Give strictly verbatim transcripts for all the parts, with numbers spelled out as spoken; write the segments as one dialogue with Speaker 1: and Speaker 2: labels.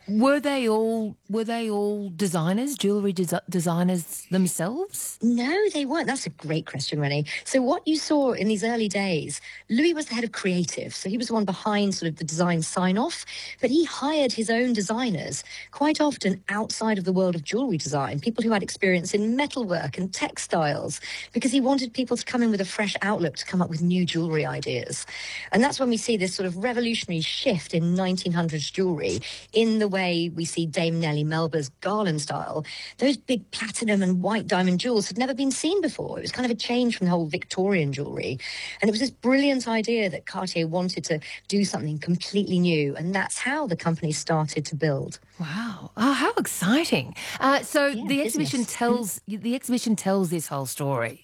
Speaker 1: Were they all were they all designers, jewellery desi designers themselves?
Speaker 2: No, they weren't. That's a great question, Renee. So what you saw in these early days, Louis was the head of creative. So he was the one behind sort of the design sign-off, but he hired his own designers, quite often outside of the world of jewellery design, people who had experience in metalwork and textiles, because he wanted people to come in with a fresh outlook to come up with new jewellery ideas. And that's when we see this sort of revolutionary shift in nineteen hundreds jewellery in the way we see Dame Nellie Melba's garland style. Those big platinum and white diamond jewels had never been seen before. It was kind of a change from the whole Victorian jewellery. And it was this brilliant idea that Cartier wanted to do something completely new. And that's how the company started to build.
Speaker 1: Wow. Oh, how exciting. Uh, so
Speaker 2: Yeah,
Speaker 1: the exhibition
Speaker 2: business.
Speaker 1: tells the exhibition tells this whole story.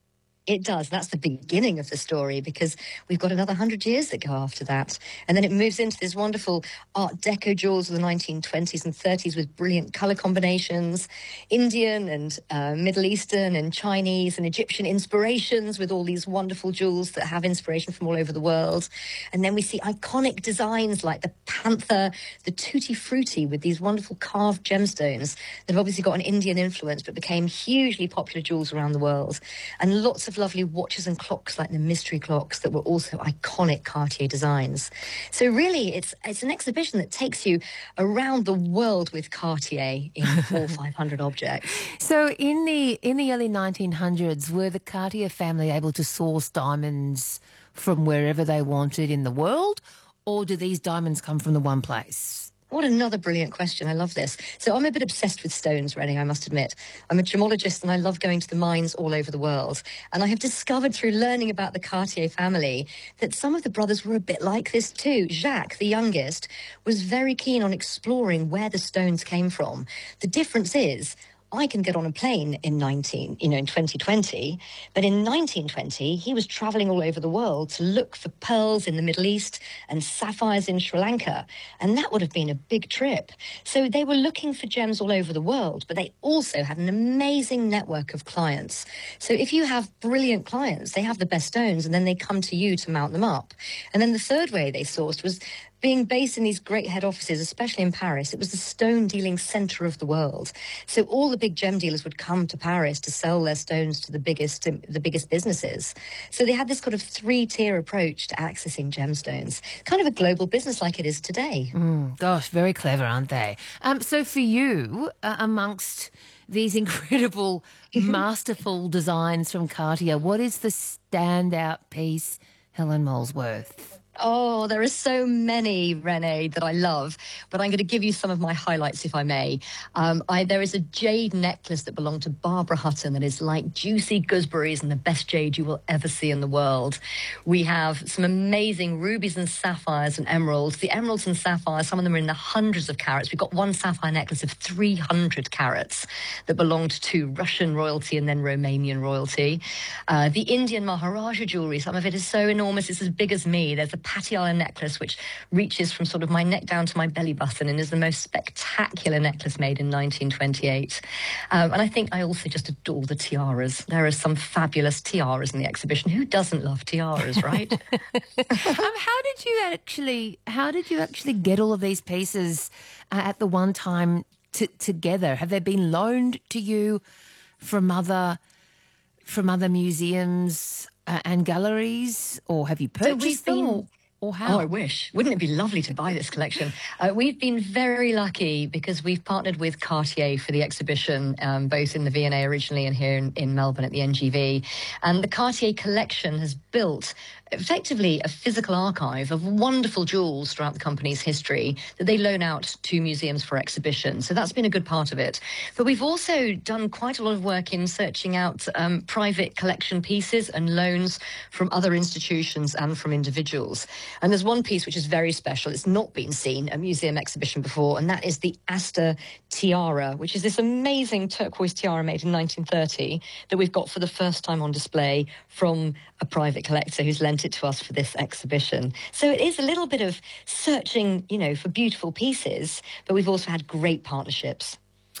Speaker 2: It does. That's the beginning of the story, because we've got another hundred years that go after that. And then it moves into this wonderful Art Deco jewels of the nineteen twenties and thirties with brilliant colour combinations, Indian and uh, Middle Eastern and Chinese and Egyptian inspirations with all these wonderful jewels that have inspiration from all over the world. And then we see iconic designs like the Panther, the Tutti Frutti with these wonderful carved gemstones that have obviously got an Indian influence but became hugely popular jewels around the world. And lots of lovely watches and clocks like the mystery clocks that were also iconic Cartier designs. So really, it's it's an exhibition that takes you around the world with Cartier in four or five hundred objects.
Speaker 1: So in the in the early nineteen hundreds, were the Cartier family able to source diamonds from wherever they wanted in the world, or do these diamonds come from the one place?
Speaker 2: What another brilliant question. I love this. So I'm a bit obsessed with stones, Rennie, I must admit. I'm a gemologist and I love going to the mines all over the world. And I have discovered through learning about the Cartier family that some of the brothers were a bit like this too. Jacques, the youngest, was very keen on exploring where the stones came from. The difference is, I can get on a plane in nineteen, you know, in twenty twenty, but in nineteen twenty, he was traveling all over the world to look for pearls in the Middle East and sapphires in Sri Lanka, and that would have been a big trip. So they were looking for gems all over the world, but they also had an amazing network of clients. So if you have brilliant clients, they have the best stones, and then they come to you to mount them up. And then the third way they sourced was being based in these great head offices, especially in Paris. It was the stone dealing centre of the world. So all the big gem dealers would come to Paris to sell their stones to the biggest the biggest businesses. So they had this kind of three-tier approach to accessing gemstones. Kind of a global business like it is today.
Speaker 1: Mm, gosh, very clever, aren't they? Um, so for you, uh, amongst these incredible, masterful designs from Cartier, what is the standout piece, Helen Molesworth?
Speaker 2: Oh, there are so many, Renee, that I love, but I'm going to give you some of my highlights, if I may. Um, I, there is a jade necklace that belonged to Barbara Hutton that is like juicy gooseberries and the best jade you will ever see in the world. We have some amazing rubies and sapphires and emeralds. The emeralds and sapphires, some of them are in the hundreds of carats. We've got one sapphire necklace of three hundred carats that belonged to Russian royalty and then Romanian royalty. Uh, the Indian Maharaja jewellery, some of it is so enormous, it's as big as me. There's a Patiala necklace, which reaches from sort of my neck down to my belly button and is the most spectacular necklace made in nineteen twenty-eight. Um, and I think I also just adore the tiaras. There are some fabulous tiaras in the exhibition. Who doesn't love tiaras, right?
Speaker 1: um, how did you actually? How did you actually get all of these pieces uh, at the one time t- together? Have they been loaned to you from other from other museums uh, and galleries, or have you purchased
Speaker 2: so
Speaker 1: them?
Speaker 2: been,
Speaker 1: Or, or how?
Speaker 2: Oh, I wish. Wouldn't it be lovely to buy this collection? Uh, we've been very lucky because we've partnered with Cartier for the exhibition, um, both in the V and A originally and here in, in Melbourne at the N G V. And the Cartier collection has built effectively a physical archive of wonderful jewels throughout the company's history that they loan out to museums for exhibition. So that's been a good part of it. But we've also done quite a lot of work in searching out um, private collection pieces and loans from other institutions and from individuals. And there's one piece which is very special. It's not been seen at a museum exhibition before, and that is the Astor Tiara, which is this amazing turquoise tiara made in nineteen thirty that we've got for the first time on display from a private collector who's lent it to us for this exhibition. So it is a little bit of searching, you know, for beautiful pieces, but we've also had great partnerships.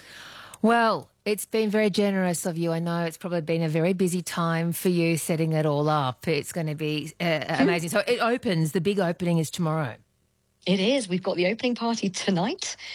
Speaker 1: Well, it's been very generous of you. I know it's probably been a very busy time for you setting it all up. It's going to be uh, amazing. So it opens, the big opening is tomorrow.
Speaker 2: It is. We've got the opening party tonight.